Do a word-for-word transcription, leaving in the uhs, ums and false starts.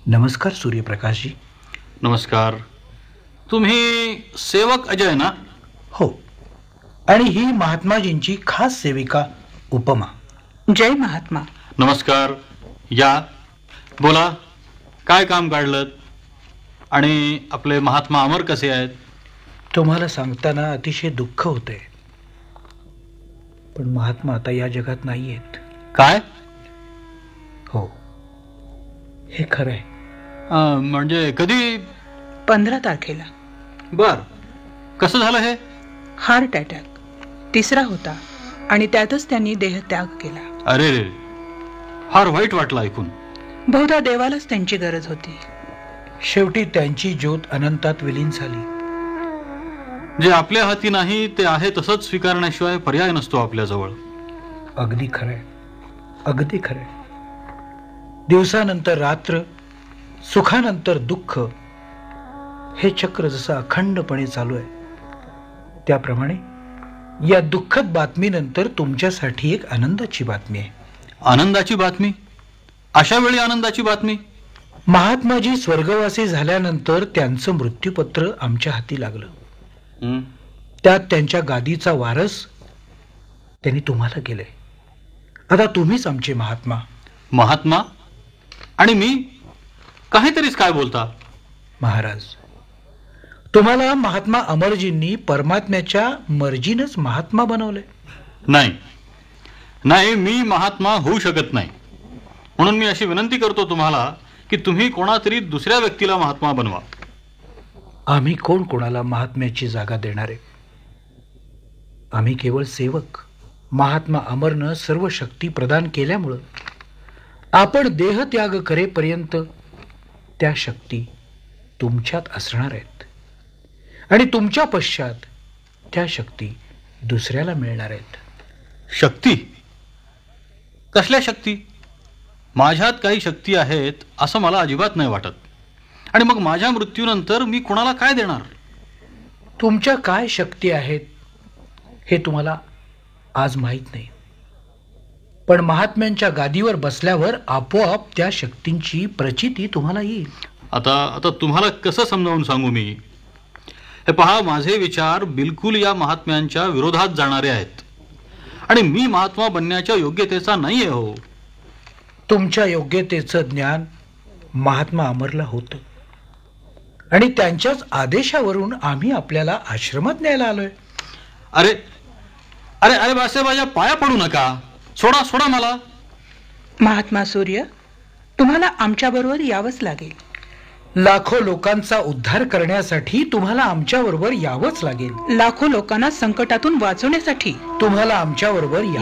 नमस्कार सूर्यप्रकाशजी. नमस्कार. तुम्ही सेवक अजय ना? हो, आणि ही महात्माजींची खास सेविका उपमा. जय महात्मा. नमस्कार. या, बोला, काय काम काढलं? आणि आपले महात्मा अमर कसे आहेत? तुम्हाला सांगताना अतिशय दुःख होते, पण महात्मा आता या जगात नाही आहेत. काय? हो, हे खरं आहे. अं, म्हणजे कधी? पंधरा तारखेला. बर, कसं झालं हे? हार्ट अटॅक, तिसरा होता, आणि त्यातच त्यांनी देहत्याग केला. अरे रे, फार वाईट वाटलं ऐकून. बहुधा देवालाच त्यांची गरज होती. शेवटी त्यांची ज्योत अनंतात विलीन झाली. जे आपल्या हाती नाही ते आहे तसंच स्वीकारण्याशिवाय पर्याय नसतो आपल्याजवळ. अगदी खरंय, अगदी खरंय. दिवसानंतर रात्र, सुखानंतर दुःख, हे चक्र जसं अखंडपणे चालू आहे, त्याप्रमाणे या दुःखद बातमीनंतर तुमच्यासाठी एक आनंदाची बातमी आहे. आनंदाची बातमी? अशा वेळी आनंदाची बातमी? महात्माजी स्वर्गवासी झाल्यानंतर त्यांचं मृत्यूपत्र आमच्या हाती लागलं. हं. त्यात त्यांच्या गादीचा वारस त्यांनी तुम्हाला केलंय. आता तुम्हीच आमचे महात्मा. महात्मा? आणि मी? काहीतरीच काय बोलता महाराज, तुम्हाला महात्मा अमरजींनी परमात्म्याच्या मर्जीनच महात्मा बनवलंय. नाही नाही, मी महात्मा होऊ शकत नाही. म्हणून मी अशी विनंती करतो तुम्हाला की तुम्ही कोणातरी दुसऱ्या व्यक्तीला महात्मा बनवा. आम्ही कोण कोणाला महात्म्याची जागा देणार आहे? आम्ही केवळ सेवक. महात्मा अमरनं सर्व शक्ती प्रदान केल्यामुळं आपण देहत्याग करेपर्यंत त्या शक्ती तुमच्यात असणार आहेत, आणि तुमच्या पश्चात त्या शक्ती दुसऱ्याला मिळणार आहेत. शक्ती? कसल्या शक्ती? माझ्यात काही शक्ती आहेत असं मला अजिबात नाही वाटत. आणि मग माझ्या मृत्यूनंतर मी कोणाला काय देणार? तुमच्या काय शक्ती आहेत हे तुम्हाला आज माहीत नाही, पण महात्म्यांच्या गादीवर बसल्यावर आपोआप त्या शक्तींची प्रचिती तुम्हाला येईल. आता आता तुम्हाला कसं समजावून सांगू मी? हे पहा, माझे विचार बिलकुल या महात्म्यांच्या विरोधात जाणारे आहेत, आणि मी महात्मा बनण्याच्या योग्यतेचा नाहीये. हो, तुमच्या योग्यतेचं ज्ञान महात्मा अमरला होतं, आणि त्यांच्याच आदेशावरून आम्ही आपल्याला आश्रमात न्यायला आलोय. अरे अरे अरे बासे, माझ्या पाया पडू नका. सोडा सोडा मला. महात्मा सूर्य, तुम्हाला आमच्याबरोबर यावंच लागेल. लाखो लोकांचा उद्धार करण्यासाठी तुम्हाला आमच्याबरोबर यावंच लागेल. लाखो लोकांना संकटातून वाचवण्यासाठी तुम्हाला आमच्याबरोबर